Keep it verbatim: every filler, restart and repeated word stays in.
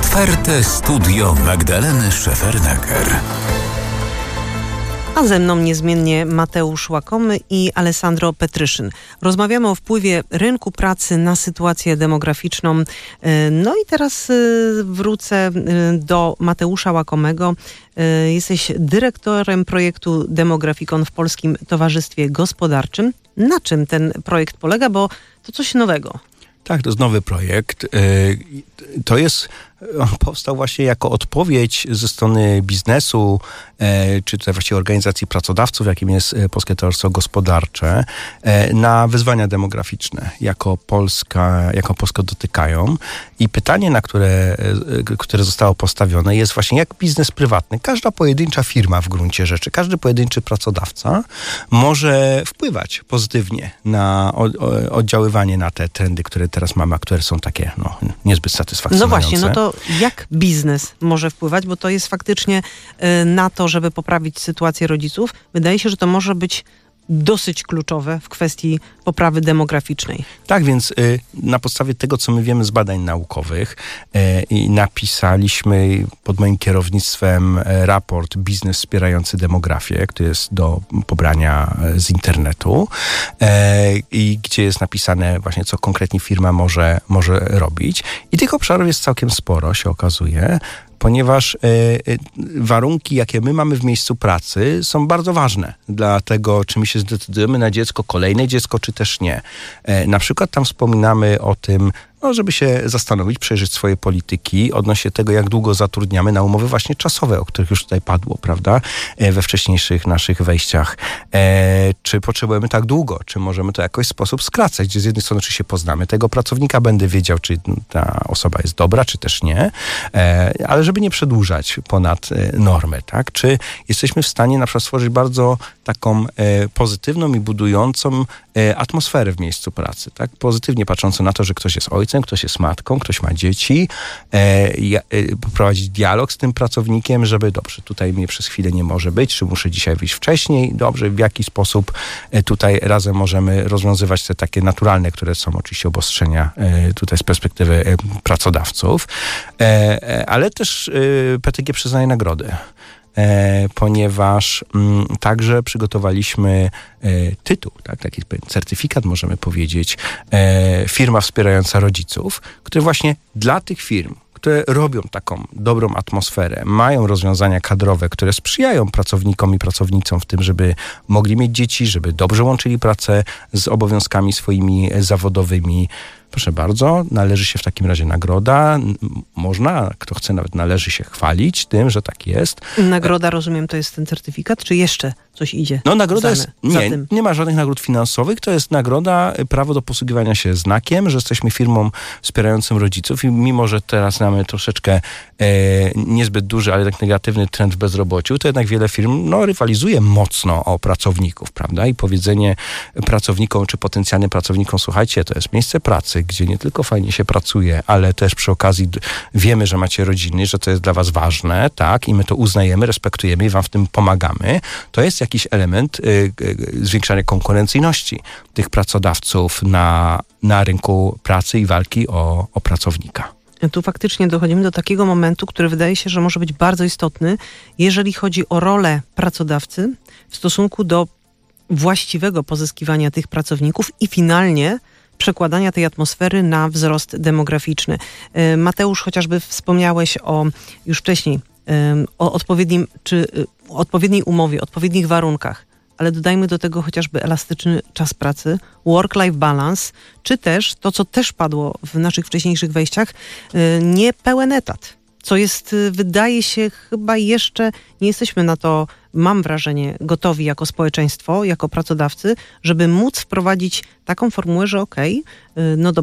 Otwarte studio Magdaleny Szefernaker. A ze mną niezmiennie Mateusz Łakomy i Alessandro Petryszyn. Rozmawiamy o wpływie rynku pracy na sytuację demograficzną. No i teraz wrócę do Mateusza Łakomego. Jesteś dyrektorem projektu Demografikon w Polskim Towarzystwie Gospodarczym. Na czym ten projekt polega? Bo to coś nowego. Tak, to jest nowy projekt. To jest, on powstał właśnie jako odpowiedź ze strony biznesu, czy tutaj właściwie organizacji pracodawców, jakim jest Polskie Towarzystwo Gospodarcze, na wyzwania demograficzne, jako Polska, jako Polskę dotykają. I pytanie, na które, które zostało postawione, jest właśnie jak biznes prywatny. Każda pojedyncza firma w gruncie rzeczy, każdy pojedynczy pracodawca może wpływać pozytywnie na oddziaływanie na te trendy, które teraz mamy, a które są takie no, niezbyt satysfakcjonujące. No właśnie, no to jak biznes może wpływać? Bo to jest faktycznie y, na to, żeby poprawić sytuację rodziców. Wydaje się, że to może być dosyć kluczowe w kwestii poprawy demograficznej. Tak, więc y, na podstawie tego, co my wiemy z badań naukowych y, i napisaliśmy pod moim kierownictwem y, raport Biznes wspierający demografię, który jest do pobrania y, z internetu y, i gdzie jest napisane właśnie, co konkretnie firma może, może robić. I tych obszarów jest całkiem sporo, się okazuje, ponieważ y, y, warunki, jakie my mamy w miejscu pracy, są bardzo ważne dla tego, czy my się zdecydujemy na dziecko, kolejne dziecko, czy też nie. Y, na przykład tam wspominamy o tym, no, żeby się zastanowić, przejrzeć swoje polityki odnośnie tego, jak długo zatrudniamy na umowy właśnie czasowe, o których już tutaj padło, prawda, e, we wcześniejszych naszych wejściach. E, czy potrzebujemy tak długo? Czy możemy to w jakiś sposób skracać? Gdzie z jednej strony, czy się poznamy tego pracownika, będę wiedział, czy ta osoba jest dobra, czy też nie, e, ale żeby nie przedłużać ponad e, normę, tak? Czy jesteśmy w stanie na przykład stworzyć bardzo taką e, pozytywną i budującą e, atmosferę w miejscu pracy, tak? Pozytywnie patrzącą na to, że ktoś jest ojcem, ktoś jest matką, ktoś ma dzieci, e, e, poprowadzić dialog z tym pracownikiem, żeby dobrze, tutaj mnie przez chwilę nie może być, czy muszę dzisiaj wyjść wcześniej, dobrze, w jaki sposób e, tutaj razem możemy rozwiązywać te takie naturalne, które są oczywiście obostrzenia e, tutaj z perspektywy e, pracodawców, e, e, ale też e, P T G przyznaje nagrody. E, ponieważ m, także przygotowaliśmy e, tytuł, tak, taki certyfikat, możemy powiedzieć, e, firma wspierająca rodziców, który właśnie dla tych firm, które robią taką dobrą atmosferę, mają rozwiązania kadrowe, które sprzyjają pracownikom i pracownicom w tym, żeby mogli mieć dzieci, żeby dobrze łączyli pracę z obowiązkami swoimi zawodowymi. Proszę bardzo, należy się w takim razie nagroda. Można, kto chce, nawet należy się chwalić tym, że tak jest. Nagroda, rozumiem, to jest ten certyfikat, czy jeszcze coś idzie? No nagroda za, jest, za nie, tym? nie ma żadnych nagród finansowych, to jest nagroda, prawo do posługiwania się znakiem, że jesteśmy firmą wspierającą rodziców i mimo, że teraz mamy troszeczkę e, niezbyt duży, ale tak negatywny trend w bezrobociu, to jednak wiele firm no, rywalizuje mocno o pracowników, prawda? I powiedzenie pracownikom czy potencjalnym pracownikom, słuchajcie, to jest miejsce pracy, gdzie nie tylko fajnie się pracuje, ale też przy okazji wiemy, że macie rodziny, że to jest dla was ważne, tak? I my to uznajemy, respektujemy i wam w tym pomagamy. To jest jakiś element y, y, zwiększania konkurencyjności tych pracodawców na, na rynku pracy i walki o, o pracownika. Tu faktycznie dochodzimy do takiego momentu, który wydaje się, że może być bardzo istotny, jeżeli chodzi o rolę pracodawcy w stosunku do właściwego pozyskiwania tych pracowników i finalnie przekładania tej atmosfery na wzrost demograficzny. Mateusz, chociażby wspomniałeś o już wcześniej o odpowiednim, czy o odpowiedniej umowie, odpowiednich warunkach, ale dodajmy do tego chociażby elastyczny czas pracy, work-life balance, czy też to, co też padło w naszych wcześniejszych wejściach, niepełen etat. Co jest, wydaje się, chyba jeszcze nie jesteśmy na to, mam wrażenie, gotowi jako społeczeństwo, jako pracodawcy, żeby móc wprowadzić taką formułę, że okej, okay, no dobra,